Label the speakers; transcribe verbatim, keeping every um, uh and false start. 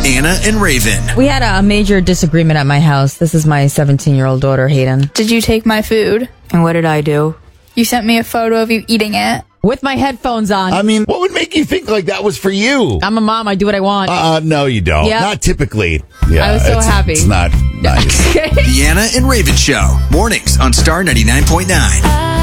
Speaker 1: Anna and Raven.
Speaker 2: We had a major disagreement at my house. This is my seventeen-year-old daughter, Hayden.
Speaker 3: Did you take my food?
Speaker 2: And what did I do?
Speaker 3: You sent me a photo of you eating it.
Speaker 2: With my headphones on.
Speaker 4: I mean, what would make you think like that was for you?
Speaker 2: I'm a mom. I do what I want.
Speaker 4: Uh, no, you don't.
Speaker 2: Yep.
Speaker 4: Not typically. Yeah,
Speaker 2: I was so
Speaker 4: it's,
Speaker 2: happy.
Speaker 4: It's not nice.
Speaker 1: The Anna and Raven Show. Mornings on Star ninety-nine point nine.